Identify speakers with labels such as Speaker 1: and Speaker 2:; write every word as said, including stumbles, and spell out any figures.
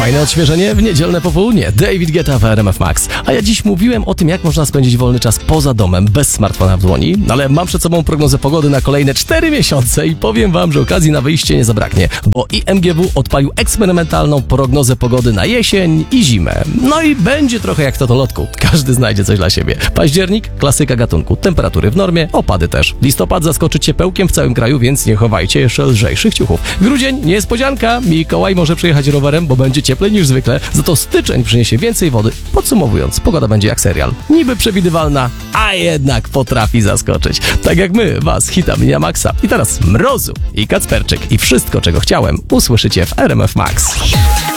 Speaker 1: Fajne odświeżenie w niedzielne popołudnie. David Guetta w R M F Max. A ja dziś mówiłem o tym, jak można spędzić wolny czas poza domem, bez smartfona w dłoni, ale mam przed sobą prognozę pogody na kolejne cztery miesiące i powiem wam, że okazji na wyjście nie zabraknie, bo I M G W odpalił eksperymentalną prognozę pogody na jesień i zimę. No i będzie trochę jak w totolotku. Każdy znajdzie coś dla siebie. Październik, klasyka gatunku. Temperatury w normie, opady też. Listopad zaskoczy ciepełkiem w całym kraju, więc nie chowajcie jeszcze lżejszych ciuchów. Grudzień, niespodzianka. Mikołaj może przyjechać rowerem, bo będzie cieplej niż zwykle. Za to styczeń przyniesie więcej wody. Podsumowując, pogoda będzie jak serial. Niby przewidywalna, a jednak potrafi zaskoczyć. Tak jak my, was, hitami na maksa. I teraz Mrozu i Kacperczyk i wszystko, czego chciałem, usłyszycie w R M F Max.